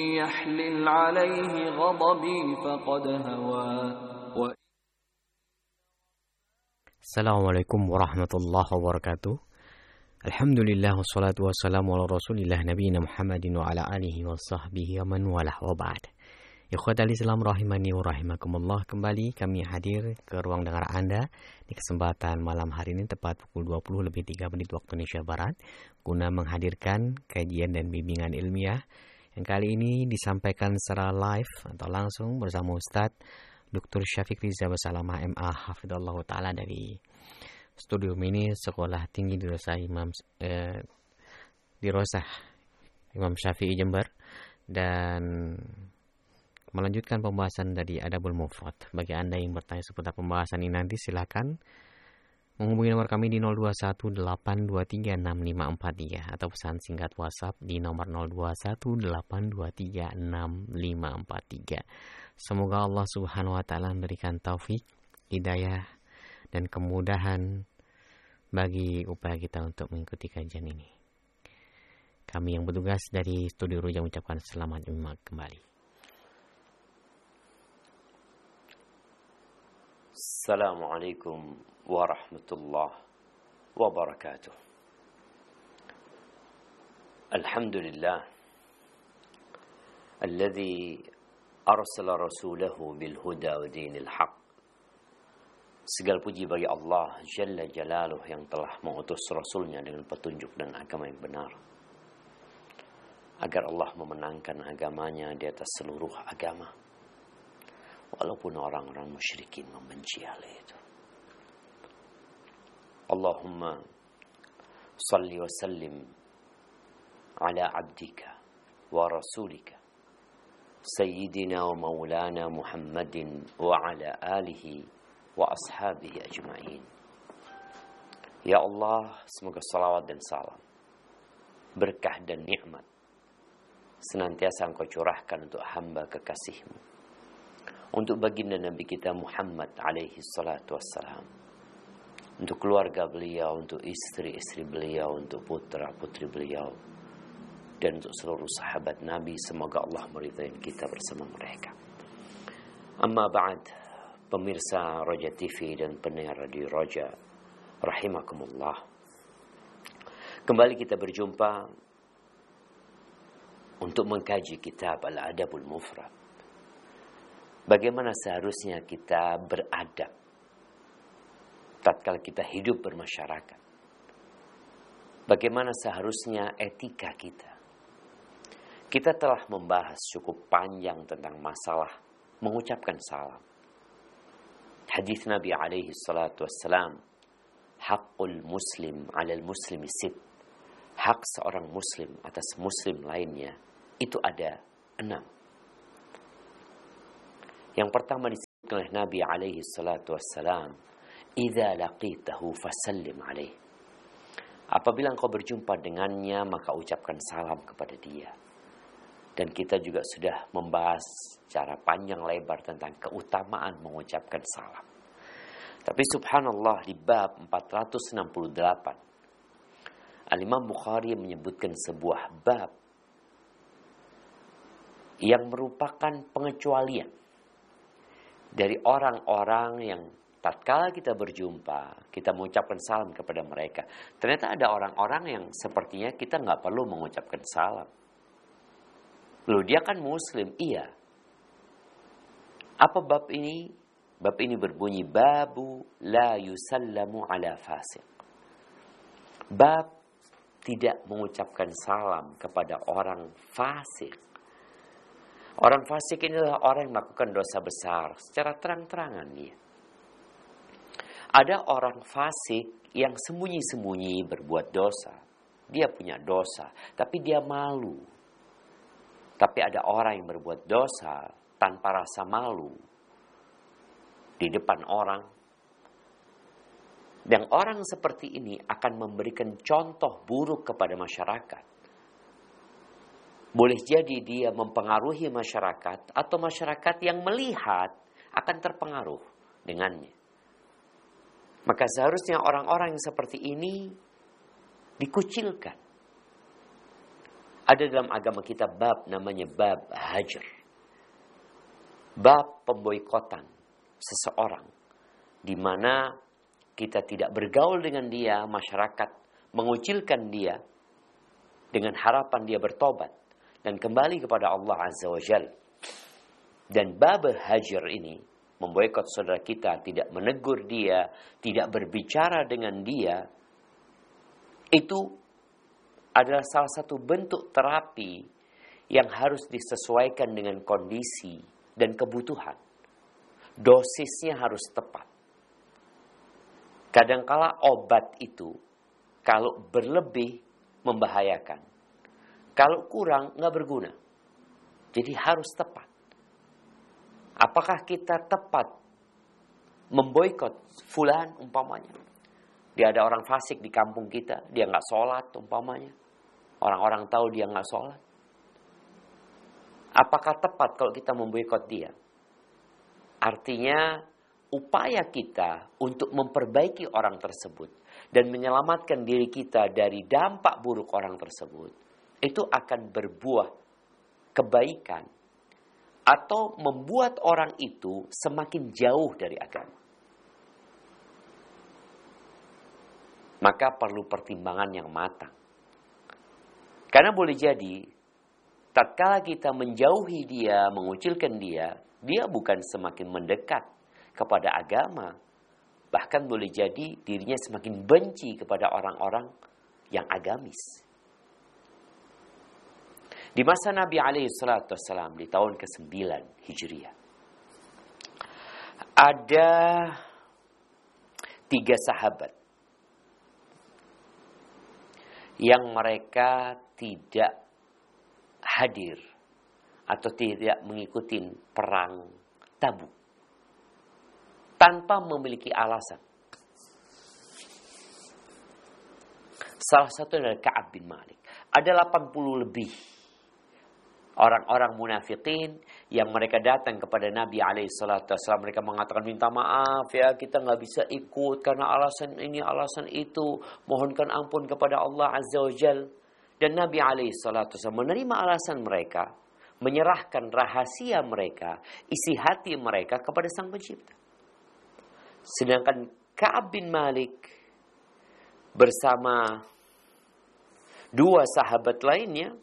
يحلل عليه غضبي فقد هوى. Assalamualaikum warahmatullahi wabarakatuh. Alhamdulillah wassalatu wassalamu ala rasulillah nabiyina Muhammadin wa ala alihi wa sahbihi wa man walah wa ba'd. Ikhwatal Islam rahimani wa rahimakumullah, kembali kami hadir ke ruang dengar Anda di kesempatan malam hari ini tepat pukul 20:03 waktu Indonesia Barat guna menghadirkan kajian dan bimbingan ilmiah yang kali ini disampaikan secara live atau langsung bersama Ustadz Dr. Syafiq Riza Basalamah MA Hafidhullah Ta'ala dari studio mini Sekolah Tinggi Dirasah Imam Syafi'i Jember, dan melanjutkan pembahasan dari Adabul Mufrad. Bagi Anda yang bertanya seputar pembahasan ini nanti silakan menghubungi nomor kami di 0218236543 atau pesan singkat WhatsApp di nomor 0218236543. Semoga Allah Subhanahu wa taala memberikan taufik, hidayah dan kemudahan bagi upaya kita untuk mengikuti kajian ini. Kami yang bertugas dari Studio Ruja mengucapkan selamat menyimak kembali. Assalamualaikum warahmatullahi wabarakatuh. Alhamdulillah alladzi arsala rasulahu bil huda wa dinil haq. Segala puji bagi Allah Jalla Jalaluh yang telah mengutus Rasulnya dengan petunjuk dan agama yang benar, agar Allah memenangkan agamanya di atas seluruh agama, walaupun orang-orang musyrikin membenci hal itu. Allahumma salli wa sallim ala abdika wa rasulika Sayyidina wa maulana Muhammadin wa ala alihi wa ashabihi ajma'in. Ya Allah, semoga salawat dan salam, berkah dan nikmat senantiasa Engkau curahkan untuk hamba kekasih-Mu, untuk baginda Nabi kita Muhammad alaihi salatu wassalam, untuk keluarga beliau, untuk istri-istri beliau, untuk putra-putri beliau, dan untuk seluruh sahabat Nabi. Semoga Allah meridai kita bersama mereka. Amma ba'd, pemirsa Roja TV dan pendengar Radio Roja rahimakumullah, kembali kita berjumpa untuk mengkaji kitab Al-Adabul Mufrad. Bagaimana seharusnya kita beradab tatkala kita hidup bermasyarakat. Bagaimana seharusnya etika kita. Kita telah membahas cukup panjang tentang masalah mengucapkan salam. Hadis Nabi alaihi salatu wassalam, haqqul muslim 'alal muslimi sit. Hak seorang muslim atas muslim lainnya itu ada 6. Yang pertama disebutkan oleh Nabi alaihi salatu wassalam, idza laqitahu fasallim alaih. Apabila engkau berjumpa dengannya, maka ucapkan salam kepada dia. Dan kita juga sudah membahas secara panjang lebar tentang keutamaan mengucapkan salam. Tapi subhanallah, di bab 468 Al-Imam Bukhari menyebutkan sebuah bab yang merupakan pengecualian dari orang-orang yang tatkala kita berjumpa, kita mengucapkan salam kepada mereka. Ternyata ada orang-orang yang sepertinya kita nggak perlu mengucapkan salam. Loh, dia kan muslim, iya. Apa bab ini? Bab ini berbunyi, babu la yusallamu ala fasik. Bab tidak mengucapkan salam kepada orang fasik. Orang fasik ini adalah orang yang melakukan dosa besar secara terang-terangan dia. Ada orang fasik yang sembunyi-sembunyi berbuat dosa. Dia punya dosa, tapi dia malu. Tapi ada orang yang berbuat dosa tanpa rasa malu di depan orang. Dan orang seperti ini akan memberikan contoh buruk kepada masyarakat. Boleh jadi dia mempengaruhi masyarakat, atau masyarakat yang melihat akan terpengaruh dengannya. Maka seharusnya orang-orang yang seperti ini dikucilkan. Ada dalam agama kita bab namanya bab hajar. Bab pemboikotan seseorang, di mana kita tidak bergaul dengan dia, masyarakat mengucilkan dia dengan harapan dia bertobat dan kembali kepada Allah Azza wa Jalla. Dan bab hajar ini, memboikot saudara kita, tidak menegur dia, tidak berbicara dengan dia, itu adalah salah satu bentuk terapi yang harus disesuaikan dengan kondisi dan kebutuhan. Dosisnya harus tepat. Kadangkala obat itu kalau berlebih membahayakan. Kalau kurang nggak berguna. Jadi harus tepat. Apakah kita tepat memboikot fulan umpamanya? Dia ada orang fasik di kampung kita, dia nggak sholat umpamanya. Orang-orang tahu dia nggak sholat. Apakah tepat kalau kita memboikot dia? Artinya upaya kita untuk memperbaiki orang tersebut dan menyelamatkan diri kita dari dampak buruk orang tersebut, itu akan berbuah kebaikan atau membuat orang itu semakin jauh dari agama. Maka perlu pertimbangan yang matang. Karena boleh jadi, tatkala kita menjauhi dia, mengucilkan dia, dia bukan semakin mendekat kepada agama. Bahkan boleh jadi dirinya semakin benci kepada orang-orang yang agamis. Di masa Nabi SAW di tahun ke-9 Hijriah, ada 3 sahabat yang mereka tidak hadir atau tidak mengikuti perang Tabuk tanpa memiliki alasan. Salah satu adalah Ka'ab bin Malik. Ada 80 lebih orang-orang munafikin yang mereka datang kepada Nabi SAW. Mereka mengatakan, minta maaf ya, kita nggak bisa ikut karena alasan ini, alasan itu. Mohonkan ampun kepada Allah Azza wa Jal. Dan Nabi SAW menerima alasan mereka, menyerahkan rahasia mereka, isi hati mereka kepada Sang Pencipta. Sedangkan Ka'ab bin Malik bersama 2 sahabat lainnya,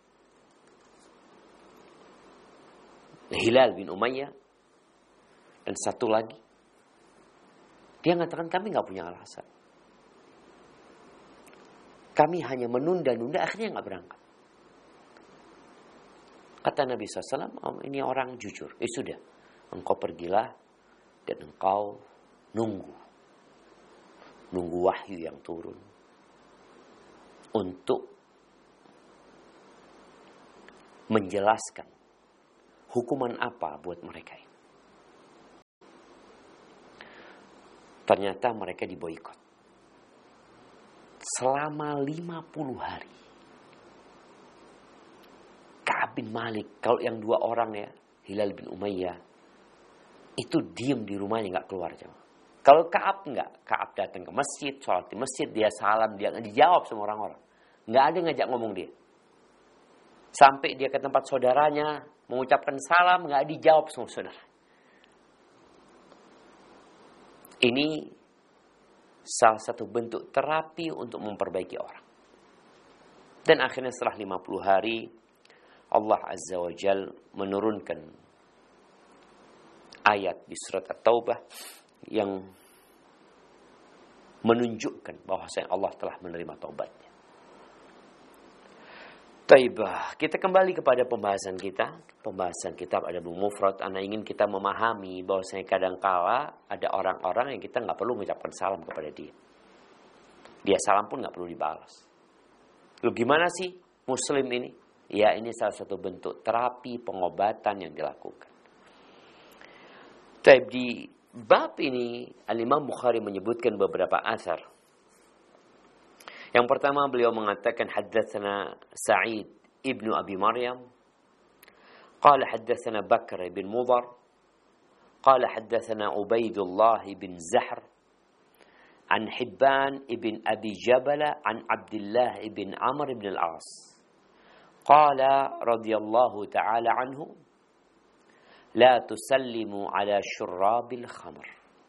Hilal bin Umayyah dan satu lagi, dia mengatakan kami nggak punya alasan. Kami hanya menunda-nunda, akhirnya nggak berangkat. Kata Nabi SAW, oh, ini orang jujur. Sudah, engkau pergilah dan engkau nunggu wahyu yang turun untuk menjelaskan hukuman apa buat mereka ini. Ternyata mereka diboikot selama 50 hari. Ka'ab bin Malik, kalau yang 2 orang ya, Hilal bin Umayyah, itu diem di rumahnya, nggak keluar jauh. Kalau Ka'ab nggak, Ka'ab datang ke masjid, sholat di masjid, dia salam, dia nggak dijawab sama orang-orang, nggak ada ngajak ngomong dia. Sampai dia ke tempat saudaranya mengucapkan salam, nggak dijawab sama saudara. Ini salah satu bentuk terapi untuk memperbaiki orang. Dan akhirnya setelah 50 hari, Allah Azza wa Jal menurunkan ayat di surat At-Taubah yang menunjukkan bahwasanya Allah telah menerima taubatnya. Taibah, kita kembali kepada pembahasan kita. Pembahasan kitab Adabul Mufrad. Ana ingin kita memahami bahwasanya kadangkala ada orang-orang yang kita nggak perlu mengucapkan salam kepada dia. Dia salam pun nggak perlu dibalas. Lalu gimana sih Muslim ini? Ya, ini salah satu bentuk terapi pengobatan yang dilakukan. Taib, di bab ini Al-Imam Bukhari menyebutkan beberapa asar. Yang pertama beliau mengatakan haddatsana Sa'id ibnu Abi Maryam qala haddatsana Bakr bin Mudhar qala haddatsana Ubaidullah bin Zahr an Hibban ibn Abi Jabala an Abdullah ibn Amr ibn al-As Qala radhiyallahu ta'ala anhu, la tusallimu ala syurrabil khamr.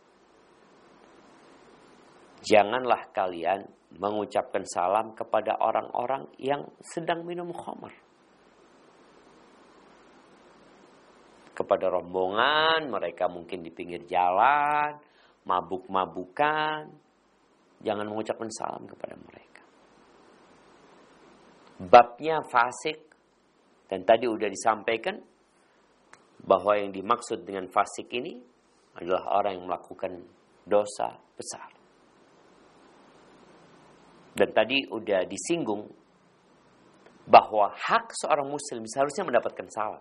Janganlah kalian mengucapkan salam kepada orang-orang yang sedang minum khamr. Kepada rombongan, mereka mungkin di pinggir jalan, mabuk-mabukan. Jangan mengucapkan salam kepada mereka. Babnya fasik. Dan tadi sudah disampaikan bahwa yang dimaksud dengan fasik ini adalah orang yang melakukan dosa besar. Dan tadi sudah disinggung bahwa hak seorang muslim seharusnya mendapatkan salam.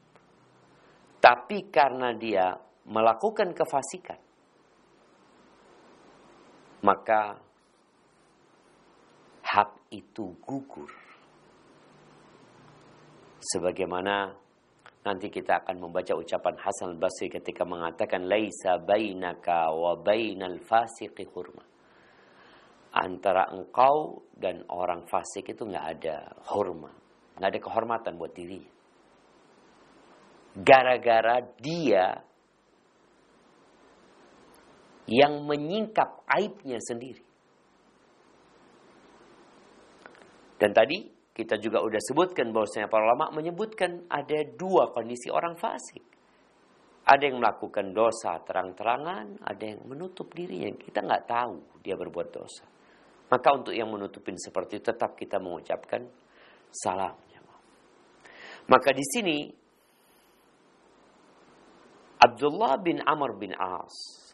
Tapi karena dia melakukan kefasikan, maka hak itu gugur. Sebagaimana nanti kita akan membaca ucapan Hasan al-Basri ketika mengatakan laisa bainaka wa bainal fasiqi hurmah. Antara engkau dan orang fasik itu enggak ada hurmah, enggak ada kehormatan buat dirinya. Gara-gara dia yang menyingkap aibnya sendiri. Dan tadi kita juga sudah sebutkan bahwasanya para ulama menyebutkan ada dua kondisi orang fasik. Ada yang melakukan dosa terang-terangan, ada yang menutup dirinya. Kita nggak tahu dia berbuat dosa. Maka untuk yang menutupin seperti itu tetap kita mengucapkan salam. Maka di sini Abdullah bin Amr bin As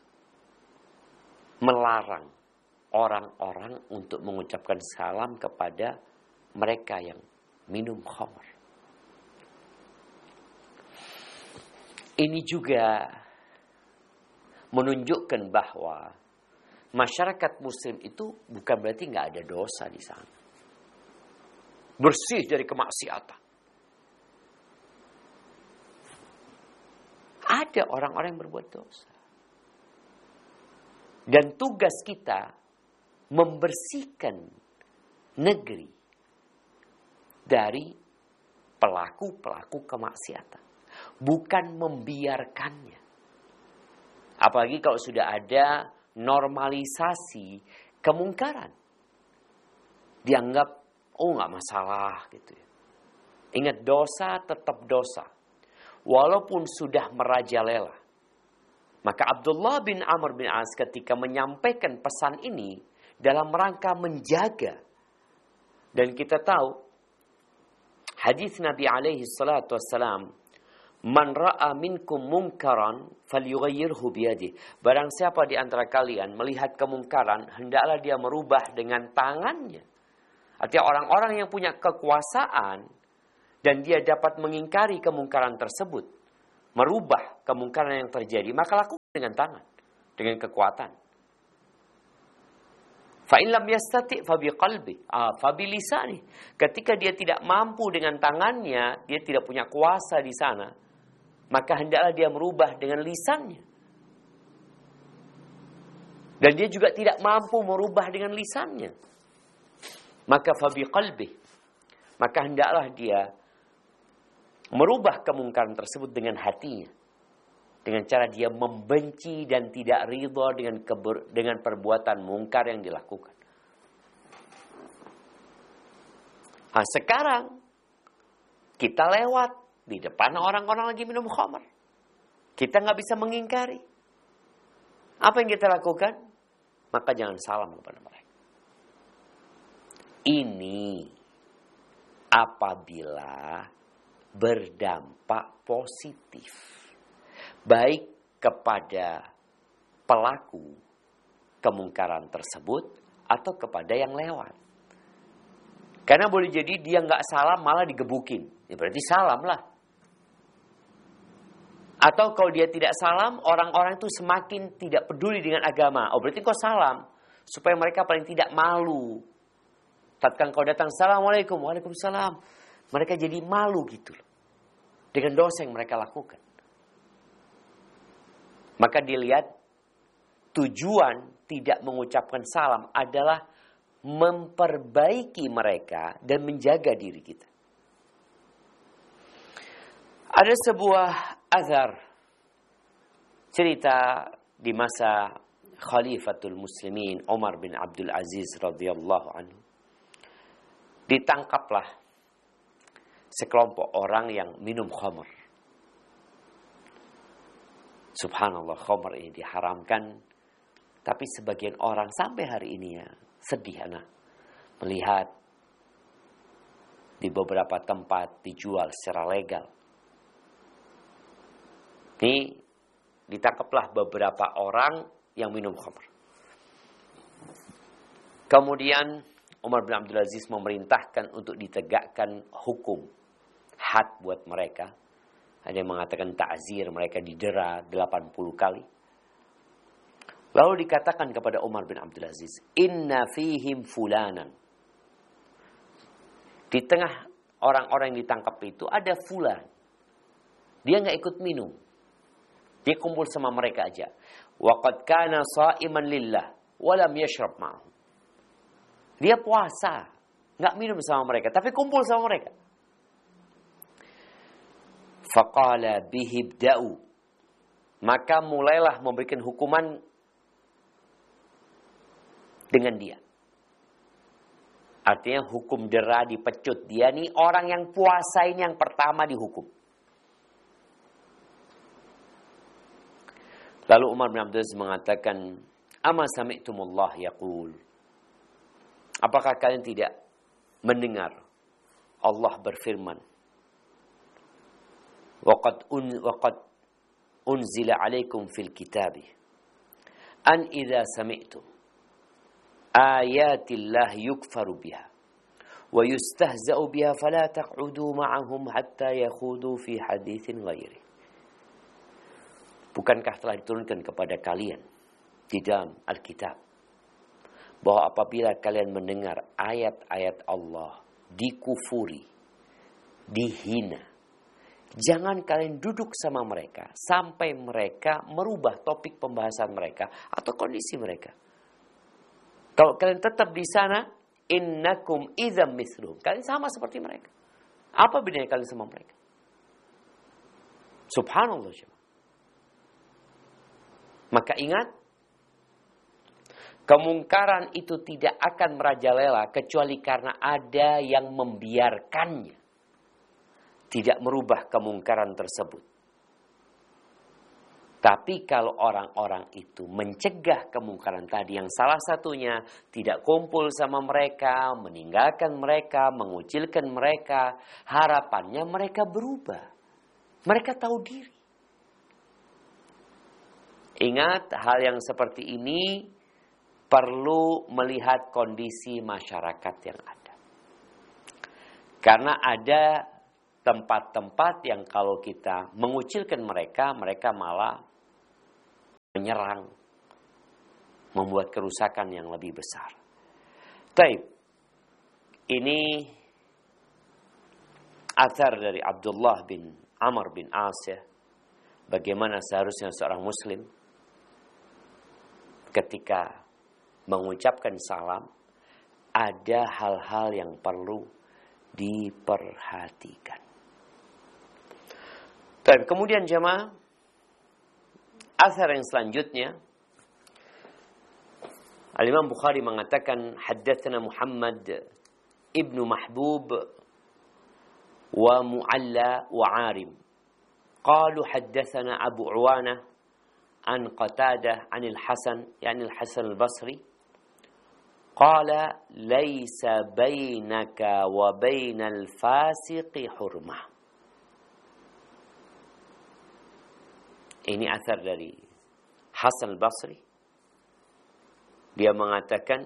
melarang orang-orang untuk mengucapkan salam kepada mereka yang minum khamr. Ini juga menunjukkan bahwa masyarakat muslim itu bukan berarti nggak ada dosa di sana. Bersih dari kemaksiatan. Ada orang-orang yang berbuat dosa. Dan tugas kita membersihkan negeri dari pelaku-pelaku kemaksiatan. Bukan membiarkannya. Apalagi kalau sudah ada normalisasi kemungkaran. Dianggap, oh nggak masalah gitu ya. Ingat, dosa tetap dosa. Walaupun sudah merajalela. Maka Abdullah bin Amr bin As ketika menyampaikan pesan ini dalam rangka menjaga. Dan kita tahu hadis Nabi alaihi salatu wassalam, man ra'a minkum munkaran falyughayyirhu biyadihi. Barang siapa di antara kalian melihat kemungkaran, hendaklah dia merubah dengan tangannya. Artinya orang-orang yang punya kekuasaan dan dia dapat mengingkari kemungkaran tersebut, merubah kemungkaran yang terjadi, maka lakukan dengan tangan, dengan kekuatan. Fa in lam yastati' fa biqalbi, fa bilisani. Ketika dia tidak mampu dengan tangannya, dia tidak punya kuasa di sana, maka hendaklah dia merubah dengan lisannya. Dan dia juga tidak mampu merubah dengan lisannya, maka fa biqalbi, maka hendaklah dia merubah kemungkaran tersebut dengan hatinya. Dengan cara dia membenci dan tidak ridha dengan perbuatan mungkar yang dilakukan. Nah, sekarang kita lewat di depan orang-orang lagi minum khamr. Kita nggak bisa mengingkari. Apa yang kita lakukan? Maka jangan salam kepada mereka. Ini apabila berdampak positif, baik kepada pelaku kemungkaran tersebut atau kepada yang lewat. Karena boleh jadi dia nggak salam malah digebukin, ya berarti salam lah. Atau kalau dia tidak salam, orang-orang itu semakin tidak peduli dengan agama. Oh berarti kau salam, supaya mereka paling tidak malu. Tatkala kau datang, assalamualaikum, waalaikumsalam. Mereka jadi malu gitu loh. Dengan dosa yang mereka lakukan. Maka dilihat tujuan tidak mengucapkan salam adalah memperbaiki mereka dan menjaga diri kita. Ada sebuah azhar cerita di masa Khalifatul Muslimin Umar bin Abdul Aziz radhiyallahu anhu. Ditangkaplah sekelompok orang yang minum khamr. Subhanallah, khamr ini diharamkan, tapi sebagian orang sampai hari ini ya sedih anak melihat di beberapa tempat dijual secara legal. Ini ditangkaplah beberapa orang yang minum khamr. Kemudian Umar bin Abdul Aziz memerintahkan untuk ditegakkan hukum had buat mereka. Ada yang mengatakan ta'zir, mereka didera 80 kali. Lalu dikatakan kepada Umar bin Abdul Aziz, inna fihim fulanan. Di tengah orang-orang yang ditangkap itu ada fulan. Dia nggak ikut minum. Dia kumpul sama mereka aja. Wa qad kana sha'iman lillah wa lam yashrab ma'ahum. Dia puasa, nggak minum sama mereka, tapi kumpul sama mereka. Faqala bihibda'u. Maka mulailah memberikan hukuman dengan dia. Artinya hukum dera, dipecut. Dia nih orang yang puasa ini yang pertama dihukum. Lalu Umar bin Abdul Aziz mengatakan, "Ama sami'tumullah yaqul." Apakah kalian tidak mendengar Allah berfirman, "Waqad unzila 'alaikum fil kitabi an idza sami'tum ayatillah yukfaru biha wa yustahza'u biha fala taq'udu ma'ahum hatta yakhudu fi haditsin ghairi." Bukankah telah diturunkan kepada kalian di dalam Alkitab bahwa apabila kalian mendengar ayat-ayat Allah dikufuri, dihina, jangan kalian duduk sama mereka sampai mereka merubah topik pembahasan mereka atau kondisi mereka. Kalau kalian tetap di sana, innakum idzam mithluhum. Kalian sama seperti mereka. Apa bedanya kalian sama mereka? Subhanallah. Maka ingat, kemungkaran itu tidak akan merajalela kecuali karena ada yang membiarkannya. Tidak merubah kemungkaran tersebut. Tapi kalau orang-orang itu mencegah kemungkaran tadi, yang salah satunya tidak kumpul sama mereka, meninggalkan mereka, mengucilkan mereka, harapannya mereka berubah. Mereka tahu diri. Ingat, hal yang seperti ini perlu melihat kondisi masyarakat yang ada. Karena ada tempat-tempat yang kalau kita mengucilkan mereka, mereka malah menyerang, membuat kerusakan yang lebih besar. Taib, ini athar dari Abdullah bin Amr bin As, bagaimana seharusnya seorang muslim ketika mengucapkan salam, ada hal-hal yang perlu diperhatikan. Kemudian jemaah, athar yang selanjutnya, Al-Imam Bukhari mengatakan, haddatsana Muhammad ibnu Mahbub wa Mu'alla wa Arim. Qalu haddatsana Abu Uwanah an Qatadah an al-Hasan, yani al-Hasan al-Basri. Qala laisa bainaka wa bainal fasiqi hurmah. Ini athar dari Hasan al-Basri. Dia mengatakan,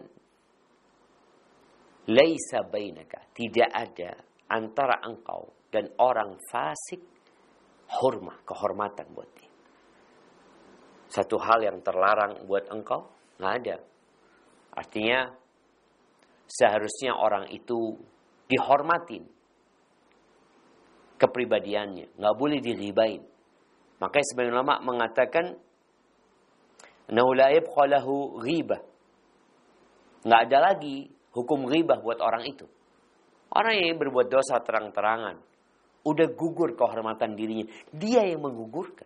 laisa bainaka, tidak ada antara engkau dan orang fasik hurmah, kehormatan buat dia. Satu hal yang terlarang buat engkau, nggak ada. Artinya, seharusnya orang itu dihormatin kepribadiannya, nggak boleh diribain. Makanya sebagian ulama mengatakan, nahu la yabqa lahu ghibah. Nggak ada lagi hukum ghibah buat orang itu. Orang yang berbuat dosa terang-terangan, udah gugur kehormatan dirinya. Dia yang menggugurkan.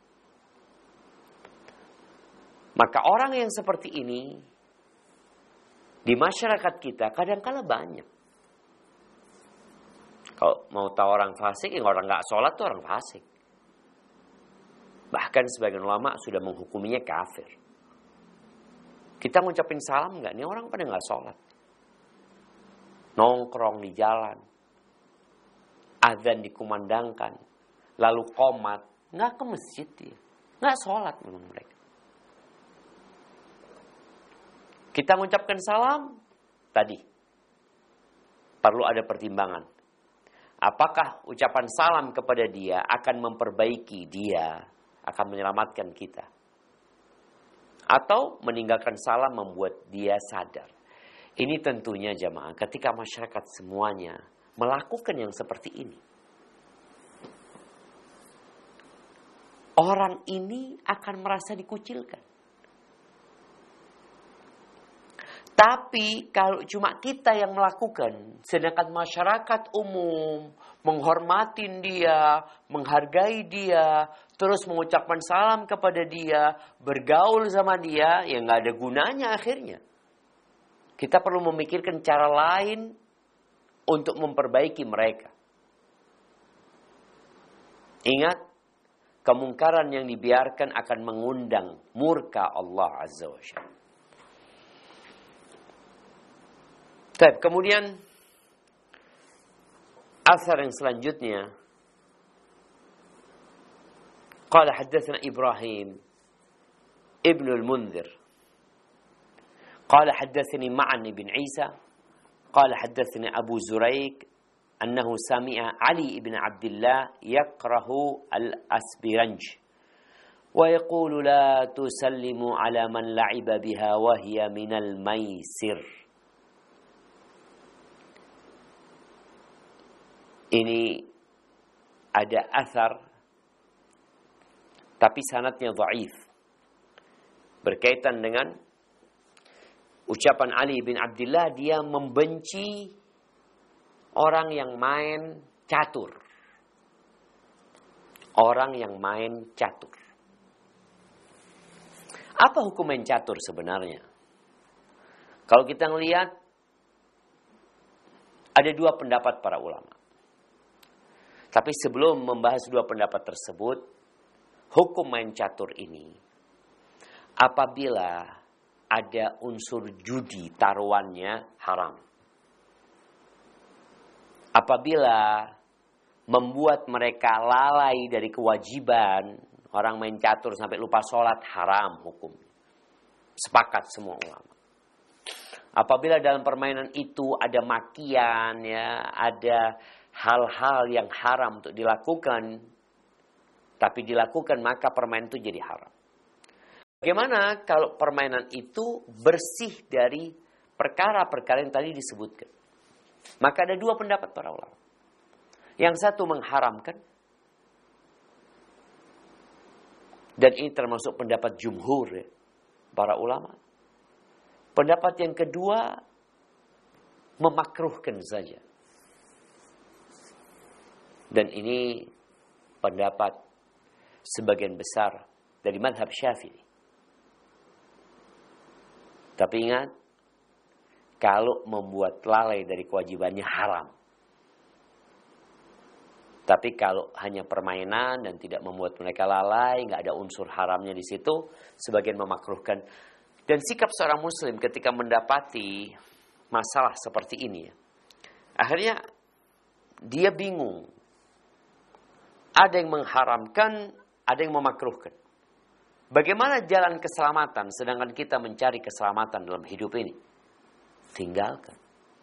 Maka orang yang seperti ini di masyarakat kita kadang-kala banyak. Kalau mau tahu orang fasik, orang nggak sholat itu orang fasik. Bahkan sebagian ulama sudah menghukuminya kafir. Kita ngucapin salam nggak? Ini orang pada nggak sholat. Nongkrong di jalan. Azan dikumandangkan. Lalu qomat. Nggak ke masjid dia. Nggak sholat memang mereka. Kita mengucapkan salam, tadi perlu ada pertimbangan. Apakah ucapan salam kepada dia akan memperbaiki dia, akan menyelamatkan kita? Atau meninggalkan salam membuat dia sadar? Ini tentunya jamaah, ketika masyarakat semuanya melakukan yang seperti ini, orang ini akan merasa dikucilkan. Tapi kalau cuma kita yang melakukan, sedangkan masyarakat umum menghormatin dia, menghargai dia, terus mengucapkan salam kepada dia, bergaul sama dia, ya nggak ada gunanya akhirnya. Kita perlu memikirkan cara lain untuk memperbaiki mereka. Ingat, kemungkaran yang dibiarkan akan mengundang murka Allah Azza wa Jalla. Kemudian asar yang selanjutnya, qala haddatsana Ibrahim ibn al-Munzir qala haddatsani Ma'an ibn Isa qala haddatsani Abu Zuraik annahu sami'a Ali ibn Abdullah yakrahu al-Asbiranj wa yaqulu la tusallimu ala man la'iba biha wa hiya minal maisir. Ini ada athar, tapi sanadnya dhaif. Berkaitan dengan ucapan Ali bin Abdullah, dia membenci orang yang main catur. Orang yang main catur. Apa hukum main catur sebenarnya? Kalau kita melihat, ada dua pendapat para ulama. Tapi sebelum membahas dua pendapat tersebut, hukum main catur ini, apabila ada unsur judi taruhannya haram. Apabila membuat mereka lalai dari kewajiban, orang main catur sampai lupa sholat, haram hukum. Sepakat semua ulama. Apabila dalam permainan itu ada makian, ya, ada hal-hal yang haram untuk dilakukan, tapi dilakukan maka permainan itu jadi haram. Bagaimana kalau permainan itu bersih dari perkara-perkara yang tadi disebutkan? Maka ada dua pendapat para ulama. Yang satu mengharamkan, dan ini termasuk pendapat jumhur ya, para ulama. Pendapat yang kedua memakruhkan saja. Dan ini pendapat sebagian besar dari mazhab Syafi'i. Tapi ingat, kalau membuat lalai dari kewajibannya haram. Tapi kalau hanya permainan dan tidak membuat mereka lalai, nggak ada unsur haramnya di situ, sebagian memakruhkan. Dan sikap seorang muslim ketika mendapati masalah seperti ini, akhirnya dia bingung. Ada yang mengharamkan, ada yang memakruhkan. Bagaimana jalan keselamatan sedangkan kita mencari keselamatan dalam hidup ini? Tinggalkan.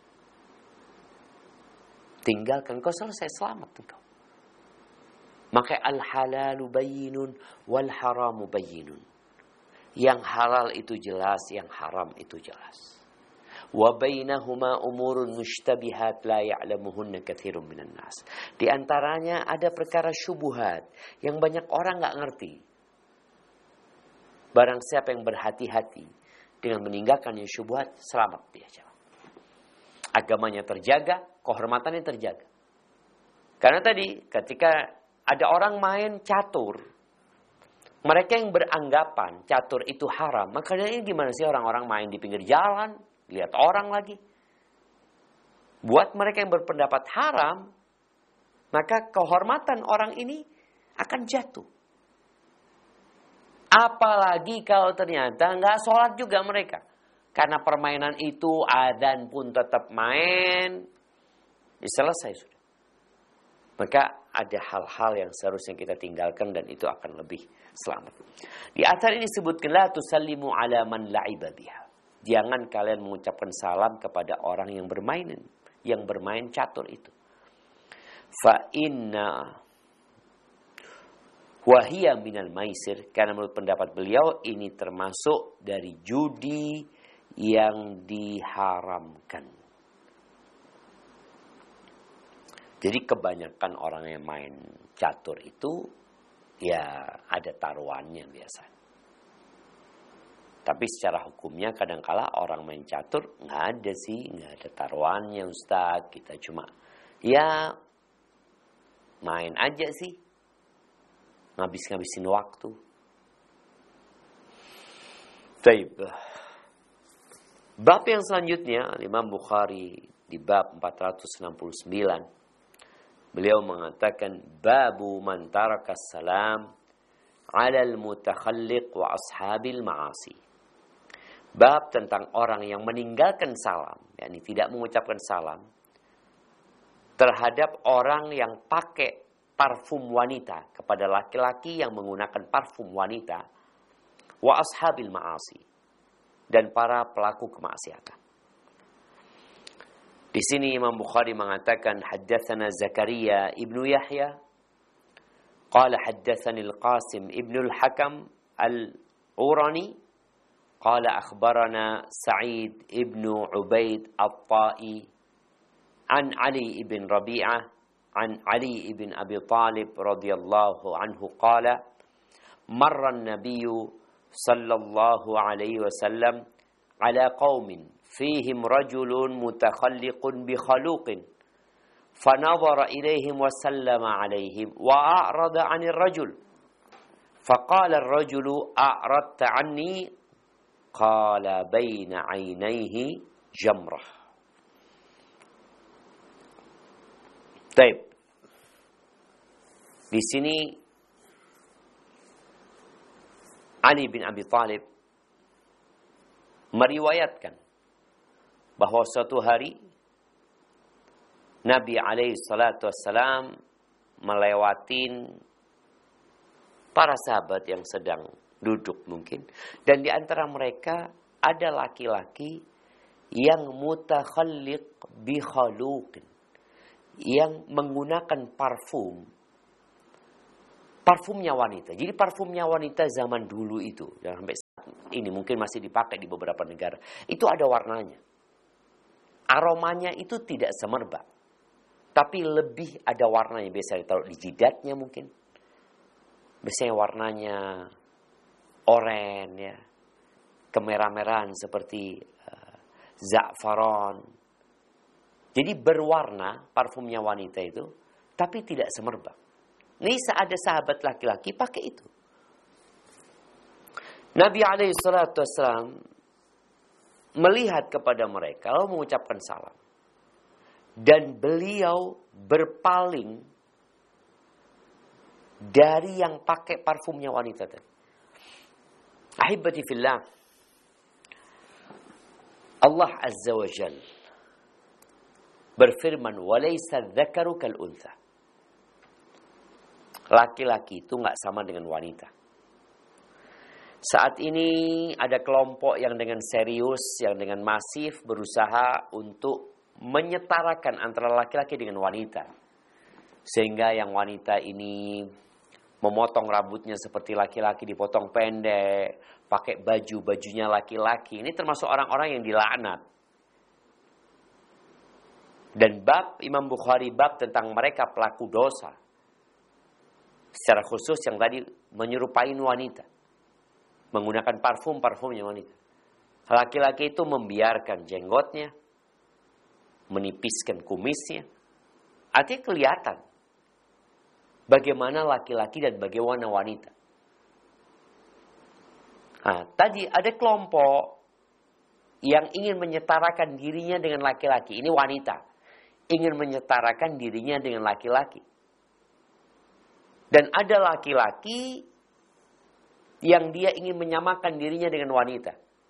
Tinggalkan, kau selesai, selamat engkau. Maka al-halalu bayyinun wal haramu bayyinun. Yang halal itu jelas, yang haram itu jelas. Wa bainahuma umurun mushtabihat la ya'lamuhunna katsirun minan nas. Di antaranya ada perkara syubhat yang banyak orang enggak ngerti. Barang siapa yang berhati-hati dengan meninggalkan yang syubhat, selamat dia. Agamanya terjaga, kehormatannya terjaga. Karena tadi ketika ada orang main catur, mereka yang beranggapan catur itu haram, makanya ini gimana sih orang-orang main di pinggir jalan, lihat orang lagi. Buat mereka yang berpendapat haram, maka kehormatan orang ini akan jatuh. Apalagi kalau ternyata nggak sholat juga mereka. Karena permainan itu adzan pun tetap main. Selesai sudah. Maka ada hal-hal yang seharusnya kita tinggalkan dan itu akan lebih selamat. Di atas ini disebutkan la tusallimu ala man la'iba biha. Jangan kalian mengucapkan salam kepada orang yang bermain catur itu. Fa inna wahia minal maisir, karena menurut pendapat beliau ini termasuk dari judi yang diharamkan. Jadi kebanyakan orang yang main catur itu ya ada taruhannya biasa. Tapi secara hukumnya kadangkala orang main catur nggak ada taruhannya Ustaz. Kita cuma ya main aja sih, ngabisin waktu. Baik. Bab yang selanjutnya, Imam Bukhari di bab 469. Beliau mengatakan babu man taraka salam 'ala al-mutakhalliq wa ashabil ma'asi. Bab tentang orang yang meninggalkan salam, yakni tidak mengucapkan salam terhadap orang yang pakai parfum wanita, kepada laki-laki yang menggunakan parfum wanita, wa ashabil ma'asi, dan para pelaku kemaksiatan. Di sini Imam Bukhari mengatakan haddatsana Zakaria ibnu Yahya qala haddatsani al-Qasim ibnu al-Hakam al-Urani qala akhbarana Sa'id ibnu Ubaid at-Ta'i an Ali ibn Rabi'ah an Ali ibn Abi Talib radhiyallahu anhu qala marra an-nabiy sallallahu alaihi wasallam ala qaumin fihim rajulun mutakhalliqun bi khaluqin fanadhara ilaihim wa sallama alaihim wa a'rada 'anil rajul faqala ar-rajulu a'radta 'anni qala baina 'ainaihi jamrah. Baik. Di sini Ali bin Abi Talib meriwayatkan bahwa suatu hari Nabi alaihi salatu wassalam melewatin para sahabat yang sedang duduk mungkin, dan di antara mereka ada laki-laki yang mutakhalliq bi khaluqin, yang menggunakan parfumnya wanita. Jadi parfumnya wanita zaman dulu itu, dan sampai saat ini mungkin masih dipakai di beberapa negara, itu ada warnanya. Aromanya itu tidak semerbak, tapi lebih ada warnanya. Biasanya ditaruh di jidatnya mungkin. Biasanya warnanya oranye, ya, kemerah-merahan seperti za'faron. Jadi berwarna parfumnya wanita itu, tapi tidak semerbak. Ini ada sahabat laki-laki pakai itu. Nabi alaihi salatu wassalam melihat kepada mereka lalu mengucapkan salam. Dan beliau berpaling dari yang pakai parfumnya wanita tadi. Ahibati fillah, Allah Azza wa Jal berfirman, "Walaysa dzakaru kal untha." Laki-laki itu enggak sama dengan wanita. Saat ini ada kelompok yang dengan serius, yang dengan masif berusaha untuk menyetarakan antara laki-laki dengan wanita. Sehingga yang wanita ini memotong rambutnya seperti laki-laki, dipotong pendek, pakai bajunya laki-laki. Ini termasuk orang-orang yang dilaknat. Dan bab Imam Bukhari bab tentang mereka pelaku dosa. Secara khusus yang tadi menyerupai wanita, menggunakan parfumnya wanita. Laki-laki itu membiarkan jenggotnya, menipiskan kumisnya. Artinya kelihatan Bagaimana laki-laki dan bagaimana wanita. Nah, tadi ada kelompok yang ingin menyetarakan dirinya dengan laki-laki. Ini wanita. Ingin menyetarakan dirinya dengan laki-laki. Dan ada laki-laki yang dia ingin menyamakan dirinya dengan wanita.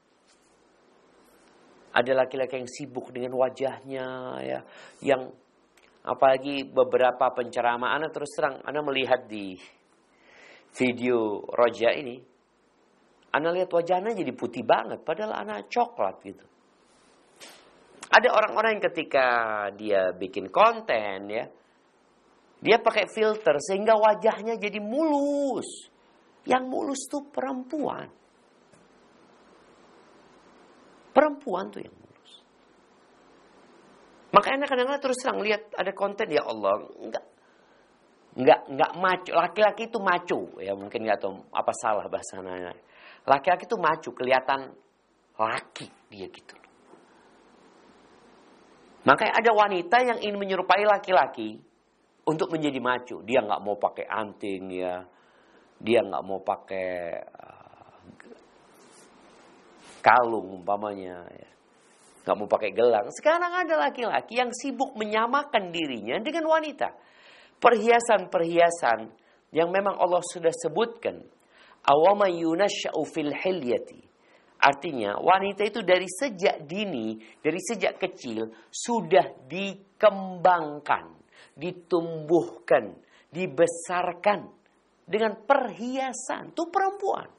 Ada laki-laki yang sibuk dengan wajahnya, ya, yang apalagi beberapa penceramah, Ana terus terang, Ana melihat di video Roja ini, Ana lihat wajahnya jadi putih banget, padahal Ana coklat gitu. Ada orang-orang yang ketika dia bikin konten, ya, dia pakai filter sehingga wajahnya jadi mulus. Yang mulus tuh perempuan. Perempuan tuh yang mulus. Makanya kadang-kadang terus terang lihat ada konten, ya Allah, enggak maco. Laki-laki itu maco, ya mungkin enggak tahu apa salah bahasanya. Laki-laki itu maco, kelihatan laki dia gitu. Makanya ada wanita yang ingin menyerupai laki-laki untuk menjadi maco. Dia enggak mau pakai anting, ya. Dia enggak mau pakai kalung umpamanya, ya. Nggak mau pakai gelang. Sekarang ada laki-laki yang sibuk menyamakan dirinya dengan wanita. Perhiasan-perhiasan yang memang Allah sudah sebutkan. Awama yunasha'u fil hilyati. Artinya wanita itu dari sejak dini, dari sejak kecil sudah dikembangkan, ditumbuhkan, dibesarkan dengan perhiasan. Itu perempuan.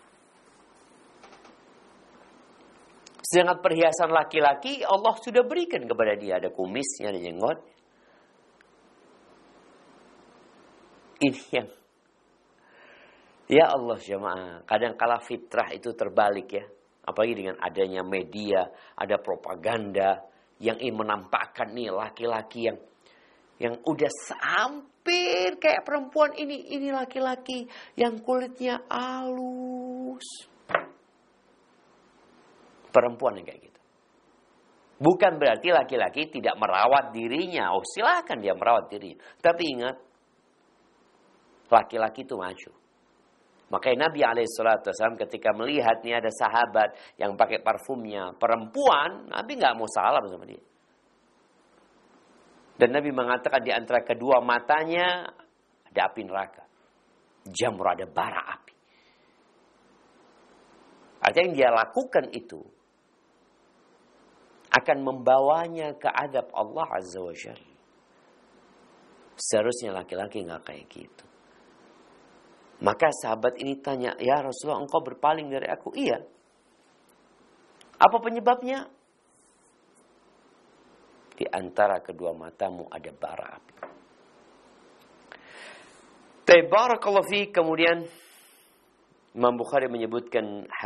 Sedangkan perhiasan laki-laki Allah sudah berikan kepada dia. Ada kumisnya, ada jenggot. Ini yang, ya Allah jemaah, kadang-kala fitrah itu terbalik ya. Apalagi dengan adanya media, ada propaganda yang ingin menampakkan nih laki-laki yang udah hampir kayak perempuan ini laki-laki yang kulitnya halus. Perempuan yang kayak gitu. Bukan berarti laki-laki tidak merawat dirinya. Oh silakan dia merawat dirinya. Tapi ingat, laki-laki itu maju. Makanya Nabi SAW ketika melihat nih ada sahabat yang pakai parfumnya perempuan, Nabi nggak mau salam sama dia. Dan Nabi mengatakan di antara kedua matanya ada api neraka. Jamur, ada bara api. Artinya yang dia lakukan itu akan membawanya ke adab Allah Azza wa Jalla. Seharusnya laki-laki nggak kayak gitu. Maka sahabat ini tanya, ya Rasulullah, engkau berpaling dari aku? Iya. Apa penyebabnya? Di antara kedua matamu ada bara api. Barakallahu fiik. Kemudian Imam Bukhari menyebutkan